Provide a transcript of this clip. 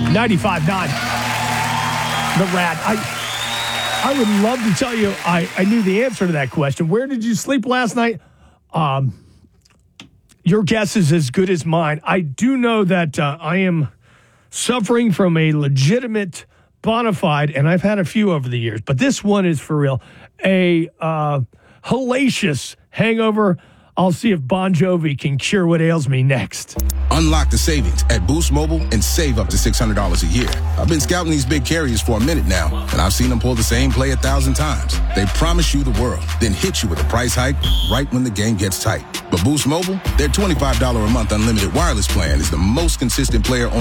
95.9. The Rat. I would love to tell you I knew the answer to that question. Where did you sleep last night? Your guess is as good as mine. I do know that I am suffering from a legitimate bona fide, and I've had a few over the years, but this one is for real, a hellacious hangover. I'll see if Bon Jovi can cure what ails me next. Unlock the savings at Boost Mobile and save up to $600 a year. I've been scouting these big carriers for a minute now, and I've seen them pull the same play 1,000 times. They promise you the world, then hit you with a price hike right when the game gets tight. But Boost Mobile, their $25 a month unlimited wireless plan is the most consistent player on